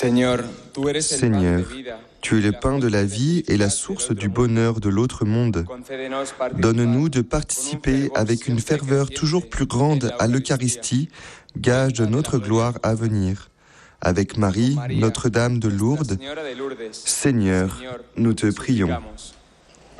Seigneur, tu es le pain de la vie et la source du bonheur de l'autre monde. Donne-nous de participer avec une ferveur toujours plus grande à l'Eucharistie, gage de notre gloire à venir. Avec Marie, Notre-Dame de Lourdes, Seigneur, nous te prions.